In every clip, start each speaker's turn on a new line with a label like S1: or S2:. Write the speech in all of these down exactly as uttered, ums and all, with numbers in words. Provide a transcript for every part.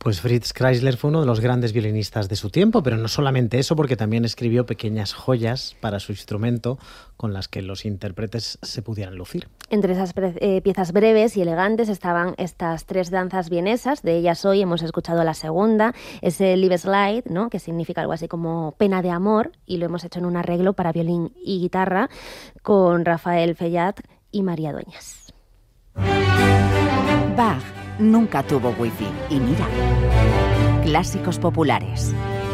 S1: Pues Fritz Kreisler fue uno de los grandes violinistas de su tiempo, pero no solamente eso, porque también escribió pequeñas joyas para su instrumento con las que los intérpretes se pudieran lucir.
S2: Entre esas eh, piezas breves y elegantes estaban estas tres danzas vienesas. De ellas hoy hemos escuchado la segunda, ese Liebeslied, ¿no?, que significa algo así como pena de amor, y lo hemos hecho en un arreglo para violín y guitarra con Rafael Fellat y María Dueñas.
S3: Bach nunca tuvo wifi y mira, clásicos populares.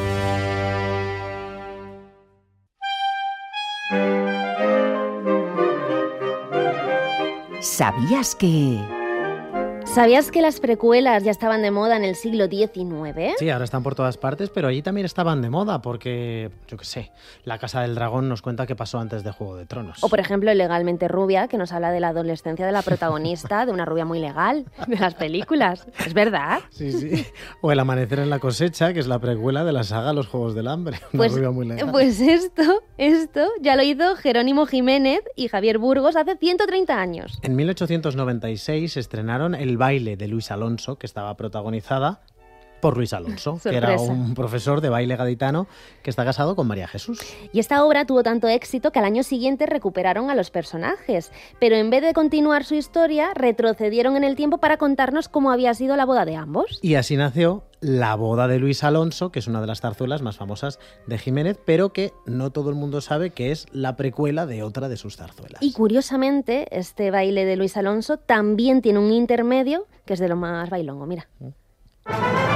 S3: ¿Sabías que...?
S2: ¿Sabías que las precuelas ya estaban de moda en el siglo diecinueve?
S1: Sí, ahora están por todas partes, pero allí también estaban de moda porque, yo qué sé, La Casa del Dragón nos cuenta qué pasó antes de Juego de Tronos.
S2: O, por ejemplo, Legalmente Rubia, que nos habla de la adolescencia de la protagonista, de una rubia muy legal, de las películas. ¿Es verdad?
S1: Sí, sí. O El Amanecer en la Cosecha, que es la precuela de la saga Los Juegos del Hambre. Una
S2: pues,
S1: rubia muy legal.
S2: Pues esto, esto ya lo hizo Jerónimo Jiménez y Javier Burgos hace ciento treinta años.
S1: En mil ochocientos noventa y seis estrenaron El baile de Luis Alonso, que estaba protagonizada por Luis Alonso, que era un profesor de baile gaditano que está casado con María Jesús.
S2: Y esta obra tuvo tanto éxito que al año siguiente recuperaron a los personajes, pero en vez de continuar su historia, retrocedieron en el tiempo para contarnos cómo había sido la boda de ambos.
S1: Y así nació La boda de Luis Alonso, que es una de las zarzuelas más famosas de Jiménez, pero que no todo el mundo sabe que es la precuela de otra de sus zarzuelas.
S2: Y curiosamente, este baile de Luis Alonso también tiene un intermedio que es de lo más bailongo, mira.